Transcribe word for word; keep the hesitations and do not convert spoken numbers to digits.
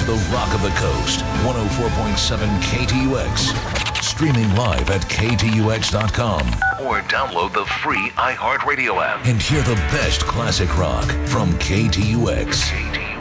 the rock of the coast. one oh four point seven K T U X. Streaming live at K T U X dot com. Or download the free iHeartRadio app and hear the best classic rock from K T U X.